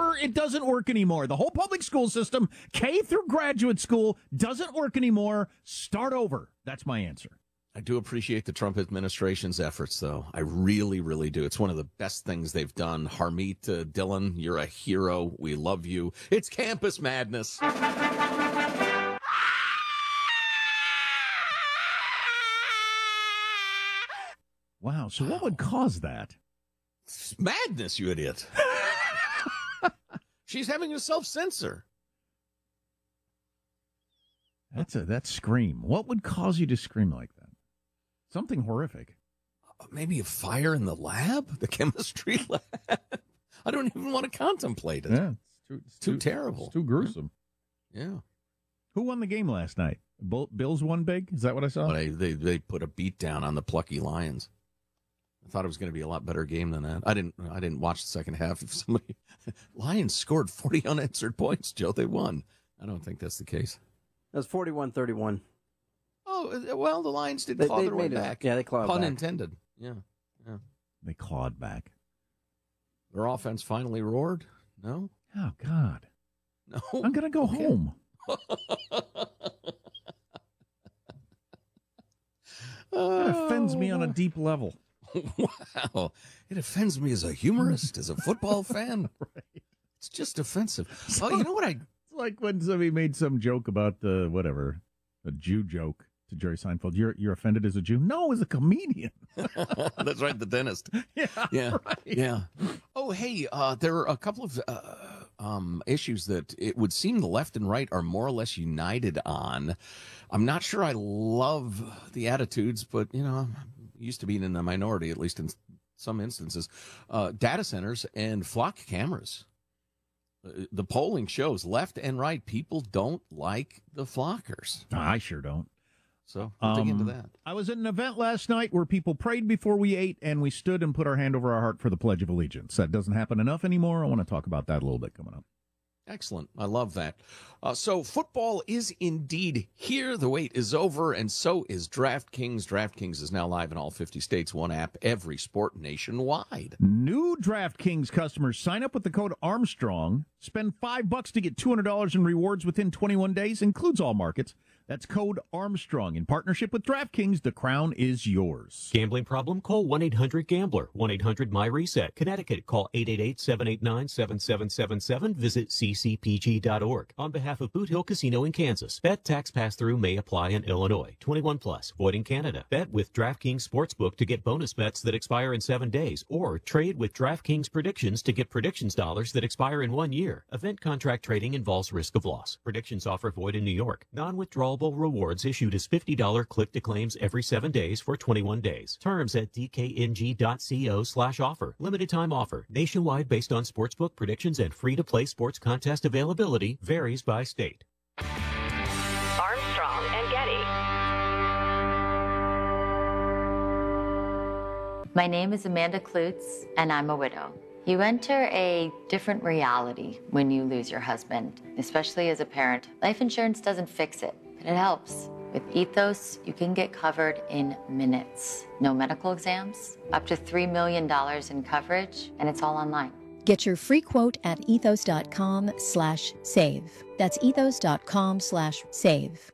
over. It doesn't work anymore. The whole public school system, K through graduate school, doesn't work anymore. Start over. That's my answer. I do appreciate the Trump administration's efforts, though. I really, really do. It's one of the best things they've done. Harmeet Dillon, you're a hero. We love you. It's campus madness. Wow. So what would cause that? It's madness, you idiot. She's having to self-censor. That's scream. What would cause you to scream like that? Something horrific. Maybe a fire in the lab? The chemistry lab? I don't even want to contemplate it. Yeah, it's too terrible. It's too gruesome. Yeah. Who won the game last night? Bills won big? Is that what I saw? Well, they put a beat down on the plucky Lions. I thought it was going to be a lot better game than that. I didn't watch the second half. If somebody Lions scored 40 unanswered points, Joe, they won. I don't think that's the case. It was 41-31. Oh, well, the Lions did claw their way back. Yeah, they clawed back. Pun intended. Yeah. They clawed back. Their offense finally roared? No? Oh, God. No. I'm going to go home. That offends me on a deep level. Wow. It offends me as a humorist, as a football fan. Right. It's just offensive. Oh, you know what It's like when somebody made some joke about a Jew joke to Jerry Seinfeld. You're offended as a Jew? No, as a comedian. That's right, the dentist. Yeah. Right. Yeah. Oh, hey, there are a couple of issues that it would seem the left and right are more or less united on. I'm not sure I love the attitudes, but, I'm used to being in the minority, at least in some instances. Data centers and flock cameras. The polling shows left and right, people don't like the flockers. I sure don't. So we'll dig into that. I was at an event last night where people prayed before we ate, and we stood and put our hand over our heart for the Pledge of Allegiance. That doesn't happen enough anymore. I want to talk about that a little bit coming up. Excellent. I love that. So football is indeed here. The wait is over, and so is DraftKings. DraftKings is now live in all 50 states, one app, every sport nationwide. New DraftKings customers sign up with the code Armstrong, spend $5 to get $200 in rewards within 21 days, includes all markets. That's code Armstrong. In partnership with DraftKings, the crown is yours. Gambling problem? Call 1-800-GAMBLER. 1-800-MY-RESET. Connecticut, call 888-789-7777. Visit ccpg.org. On behalf of Boot Hill Casino in Kansas, bet tax pass-through may apply in Illinois. 21 plus, void in Canada. Bet with DraftKings Sportsbook to get bonus bets that expire in 7 days, or trade with DraftKings Predictions to get predictions dollars that expire in 1 year. Event contract trading involves risk of loss. Predictions offer void in New York. Non-withdrawable rewards issued as $50 click-to-claims every 7 days for 21 days. Terms at dkng.co/offer. Limited time offer. Nationwide based on sportsbook predictions and free-to-play sports contest availability. Varies by state. Armstrong and Getty. My name is Amanda Klutz, and I'm a widow. You enter a different reality when you lose your husband, especially as a parent. Life insurance doesn't fix it, but it helps. With Ethos, you can get covered in minutes. No medical exams, up to $3 million in coverage, and it's all online. Get your free quote at ethos.com/save. That's ethos.com/save.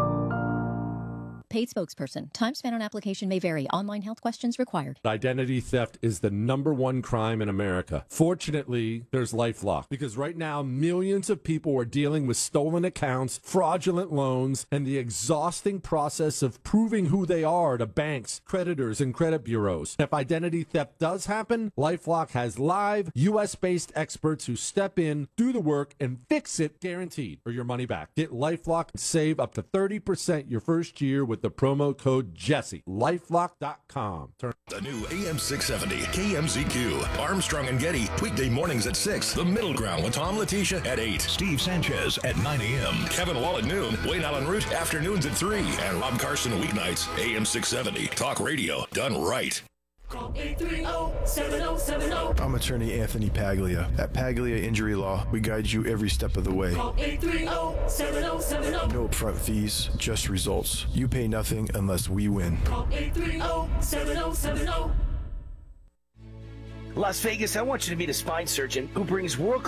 Paid spokesperson. Time spent on application may vary. Online health questions required. Identity theft is the #1 crime in America. Fortunately, there's LifeLock, because right now millions of people are dealing with stolen accounts, fraudulent loans, and the exhausting process of proving who they are to banks, creditors, and credit bureaus. If identity theft does happen, LifeLock has live U.S.-based experts who step in, do the work, and fix it, guaranteed, or your money back. Get LifeLock and save up to 30% your first year with the promo code Jesse. LifeLock.com. The new AM 670 KMZQ. Armstrong and Getty. Weekday mornings at 6. The Middle Ground with Tom Letitia at 8. Steve Sanchez at 9 a.m. Kevin Wall at noon. Wayne Allen Root afternoons at 3. And Rob Carson weeknights. AM 670. Talk radio done right. Call 830-7070. I'm attorney Anthony Paglia. At Paglia Injury Law, we guide you every step of the way. Call 830-7070. No upfront fees, just results. You pay nothing unless we win. Call 830-7070. Las Vegas, I want you to meet a spine surgeon who brings world